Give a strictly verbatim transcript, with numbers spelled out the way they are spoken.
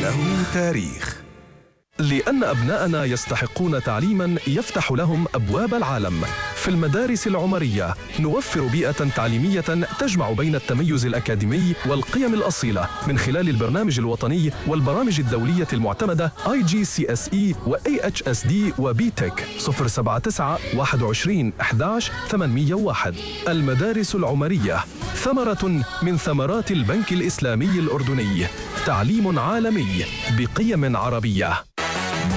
له تاريخ. لأن أبناءنا يستحقون تعليماً يفتح لهم أبواب العالم. في المدارس العمرية نوفر بيئة تعليمية تجمع بين التميز الأكاديمي والقيم الأصيلة من خلال البرنامج الوطني والبرامج الدولية المعتمدة آي جي سي إس إي و إيه إتش إس دي و بي تك. صفر سبعة تسعة واحد وعشرين أحد عشر ثمانمئة وواحد. المدارس العمرية ثمرة من ثمرات البنك الإسلامي الأردني. تعليم عالمي بقيم عربية.